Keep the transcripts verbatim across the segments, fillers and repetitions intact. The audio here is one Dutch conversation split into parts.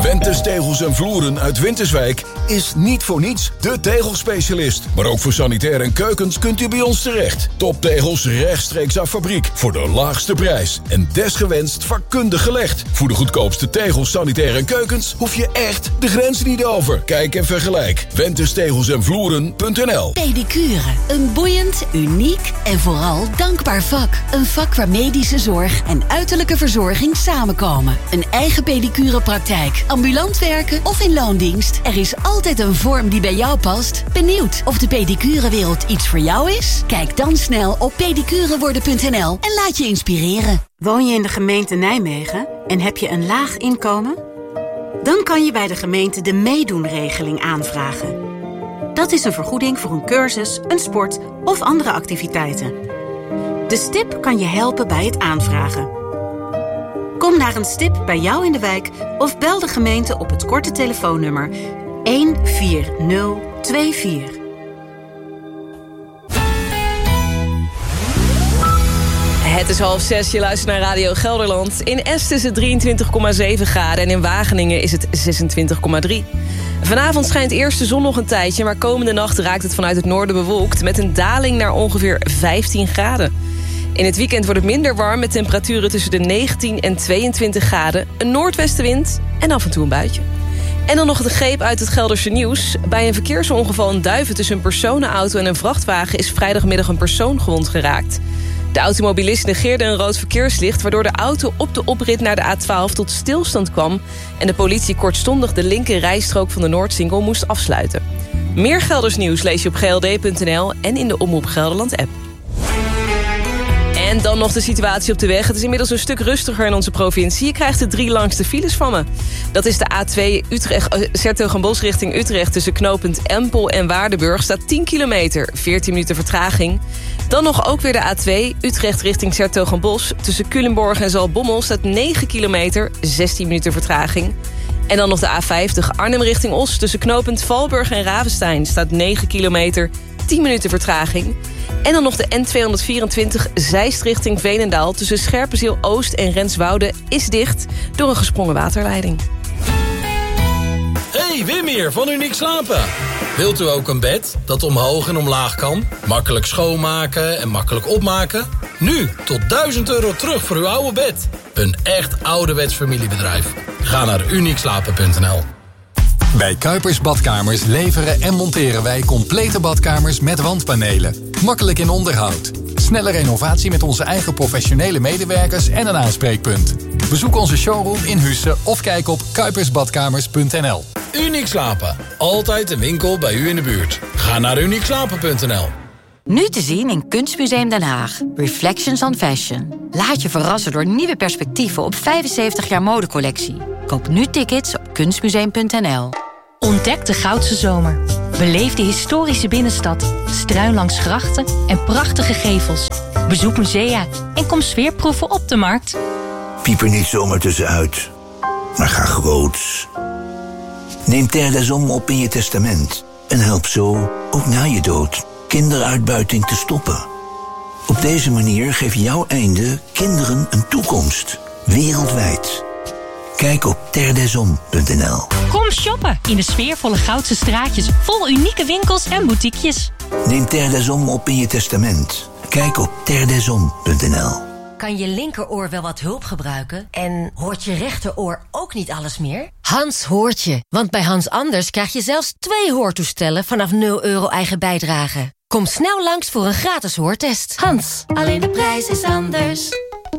Wentes Tegels en Vloeren uit Winterswijk is niet voor niets de tegelspecialist. Maar ook voor sanitair en keukens kunt u bij ons terecht. Toptegels rechtstreeks uit fabriek voor de laagste prijs. En desgewenst vakkundig gelegd. Voor de goedkoopste tegels, sanitair en keukens hoef je echt de grens niet over. Kijk en vergelijk. Wentes Tegels en Vloeren punt n l. Pedicure. Een boeiend, uniek en vooral dankbaar vak. Een vak waar medische zorg en uiterlijke verzorging samenkomen. Een eigen pedicurepraktijk, ambulant werken of in loondienst. Er is altijd een vorm die bij jou past. Benieuwd of de pedicurewereld iets voor jou is? Kijk dan snel op pedicureworden punt n l en laat je inspireren. Woon je in de gemeente Nijmegen en heb je een laag inkomen? Dan kan je bij de gemeente de meedoenregeling aanvragen. Dat is een vergoeding voor een cursus, een sport of andere activiteiten. De stip kan je helpen bij het aanvragen. Kom naar een stip bij jou in de wijk of bel de gemeente op het korte telefoonnummer een vier nul twee vier. Het is half zes, je luistert naar Radio Gelderland. In Est is het drieëntwintig komma zeven graden en in Wageningen is het zesentwintig komma drie. Vanavond schijnt eerst de zon nog een tijdje, maar komende nacht raakt het vanuit het noorden bewolkt met een daling naar ongeveer vijftien graden. In het weekend wordt het minder warm met temperaturen tussen de negentien en tweeëntwintig graden, een noordwestenwind en af en toe een buitje. En dan nog de greep uit het Gelderse nieuws. Bij een verkeersongeval in Duiven tussen een personenauto en een vrachtwagen is vrijdagmiddag een persoon gewond geraakt. De automobilist negeerde een rood verkeerslicht, waardoor de auto op de oprit naar de A twaalf tot stilstand kwam en de politie kortstondig de linker rijstrook van de Noordsingel moest afsluiten. Meer Gelders nieuws lees je op g l d punt n l en in de Omroep Gelderland app. En dan nog de situatie op de weg. Het is inmiddels een stuk rustiger in onze provincie. Je krijgt de drie langste files van me. Dat is de A twee Utrecht, uh, 's-Hertogenbosch richting Utrecht tussen knooppunt Empel en Waardenburg. Staat tien kilometer, veertien minuten vertraging. Dan nog ook weer de A twee Utrecht richting 's-Hertogenbosch. Tussen Culemborg en Zaltbommel staat negen kilometer, zestien minuten vertraging. En dan nog de A vijftig Arnhem richting Os. Tussen knooppunt Valburg en Ravenstein staat negen kilometer, tien minuten vertraging. En dan nog de N tweehonderdvierentwintig Zeist richting Veenendaal. Tussen Scherpenzeel Oost en Renswoude is dicht door een gesprongen waterleiding. Hey, Wim hier van Uniek Slapen. Wilt u ook een bed dat omhoog en omlaag kan? Makkelijk schoonmaken en makkelijk opmaken? Nu tot duizend euro terug voor uw oude bed. Een echt ouderwets familiebedrijf. Ga naar uniek slapen punt n l. Bij Kuipers Badkamers leveren en monteren wij complete badkamers met wandpanelen. Makkelijk in onderhoud. Snelle renovatie met onze eigen professionele medewerkers en een aanspreekpunt. Bezoek onze showroom in Husse of kijk op kuipers badkamers punt n l. Uniek Slapen. Altijd een winkel bij u in de buurt. Ga naar uniek slapen punt n l. Nu te zien in Kunstmuseum Den Haag. Reflections on Fashion. Laat je verrassen door nieuwe perspectieven op vijfenzeventig jaar modecollectie. Koop nu tickets op kunstmuseum punt n l. Ontdek de Goudse Zomer. Beleef de historische binnenstad, struin langs grachten en prachtige gevels. Bezoek musea en kom sfeerproeven op de markt. Piep er niet zomaar tussenuit, maar ga groots. Neem Terre des Hommes op in je testament en help zo, ook na je dood, kinderuitbuiting te stoppen. Op deze manier geef jouw einde kinderen een toekomst, wereldwijd. Kijk op terre des hommes punt n l. Kom shoppen in de sfeervolle Goudse straatjes vol unieke winkels en boutiquejes. Neem Terre des Hommes op in je testament. Kijk op terre des hommes punt n l. Kan je linkeroor wel wat hulp gebruiken? En hoort je rechteroor ook niet alles meer? Hans hoort je, want bij Hans Anders krijg je zelfs twee hoortoestellen vanaf nul euro eigen bijdrage. Kom snel langs voor een gratis hoortest. Hans, alleen de prijs is anders.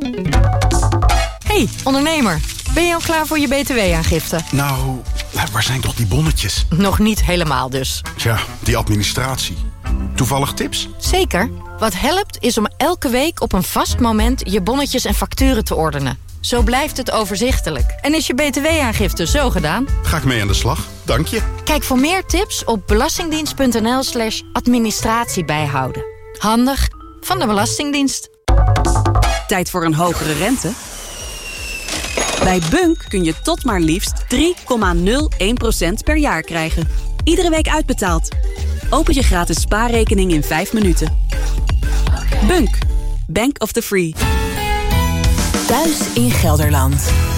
Hey, ondernemer. Ben je al klaar voor je B T W-aangifte? Nou, waar zijn toch die bonnetjes? Nog niet helemaal dus. Tja, die administratie. Toevallig tips? Zeker. Wat helpt is om elke week op een vast moment je bonnetjes en facturen te ordenen. Zo blijft het overzichtelijk. En is je B T W-aangifte zo gedaan? Ga ik mee aan de slag, dank je. Kijk voor meer tips op belastingdienst punt n l slash administratie bijhouden. Handig van de Belastingdienst. Tijd voor een hogere rente? Bij Bunk kun je tot maar liefst drie komma nul één procent per jaar krijgen. Iedere week uitbetaald. Open je gratis spaarrekening in vijf minuten. Bunk. Bank of the Free. Thuis in Gelderland.